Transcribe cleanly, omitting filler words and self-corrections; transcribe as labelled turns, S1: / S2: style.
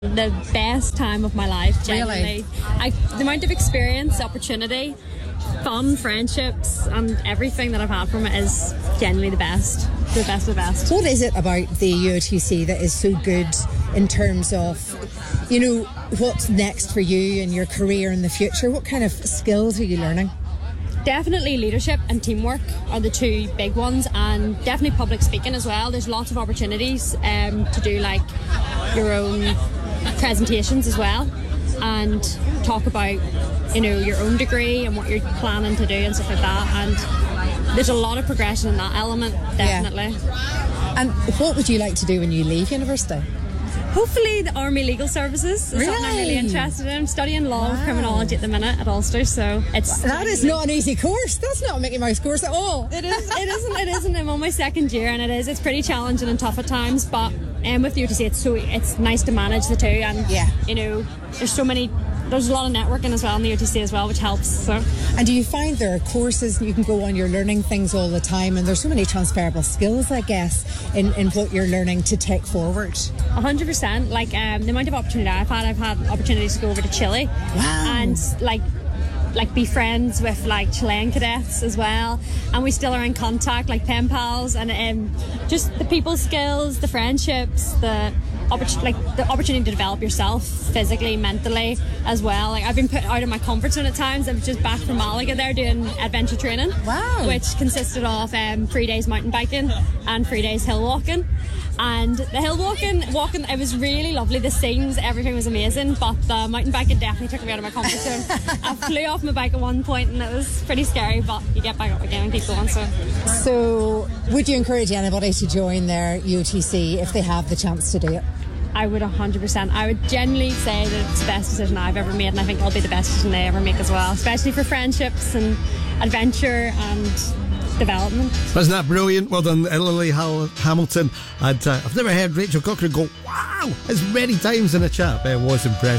S1: The best time of my life,
S2: Really?
S1: genuinely. The amount of experience, opportunity, fun, friendships, and everything that I've had from it is genuinely the best. The best of the best.
S2: What is it about the UOTC that is so good in terms of, what's next for you and your career in the future? What kind of skills are you learning?
S1: Definitely leadership and teamwork are the two big ones, and definitely public speaking as well. There's lots of opportunities to do like your own presentations as well, and talk about your own degree and what you're planning to do and stuff like that. And there's a lot of progression in that element, definitely.
S2: Yeah. And what would you like to do when you leave university?
S1: Hopefully the Army Legal Services is something I'm really interested in. I'm studying law with criminology at the minute at Ulster, so
S2: that is not an easy course. That's not a Mickey Mouse course at all.
S1: It isn't. I'm on my second year, and it's pretty challenging and tough at times, but with the UTC it's nice to manage the two, and there's a lot of networking as well in the UTC as well, which helps. So.
S2: And do you find there are courses you can go on, you're learning things all the time, and there's so many transferable skills, I guess, in what you're learning to take forward?
S1: 100%. Like the amount of opportunity I've had opportunities to go over to Chile.
S2: Wow.
S1: And like be friends with like Chilean cadets as well, and we still are in contact, like pen pals, and just the people skills, the friendships, the opportunity to develop yourself physically, mentally as well. Like I've been put out of my comfort zone at times. I'm just back from Malaga there doing adventure training.
S2: Wow.
S1: Which consisted of 3 days mountain biking and 3 days hill walking. And the hill walking, it was really lovely. The scenes, everything was amazing, but the mountain biking definitely took me out of my comfort zone. I flew off my bike at one point and it was pretty scary, but you get back up again and keep going.
S2: So would you encourage anybody to join their UTC if they have the chance to do it?
S1: I would 100%. I would genuinely say that it's the best decision I've ever made, and I think it'll be the best decision they ever make as well, especially for friendships and adventure and development.
S3: Wasn't that brilliant? Well done, Lily Hamilton. I've never heard Rachel Cochrane go wow as many times in a chat. I was impressed.